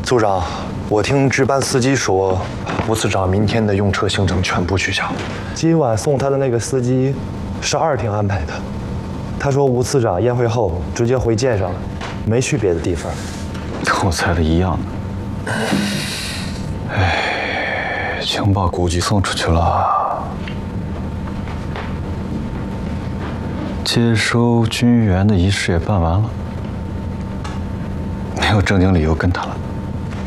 组长，我听值班司机说，吴次长明天的用车行程全部取消。今晚送他的那个司机是2厅安排的。他说吴次长宴会后直接回舰上了，没去别的地方。 跟我猜的一样的。哎，情报估计送出去了。接收军员的仪式也办完了，没有正经理由跟他了。